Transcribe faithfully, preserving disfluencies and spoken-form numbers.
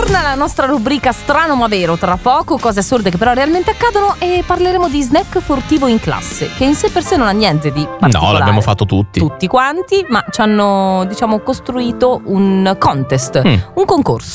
Torna la nostra rubrica Strano ma vero, tra poco, cose assurde che però realmente accadono, e parleremo di snack furtivo in classe, che in sé per sé non ha niente di particolare. No, l'abbiamo fatto tutti. Tutti quanti, ma ci hanno, diciamo, costruito un contest, mm. un concorso.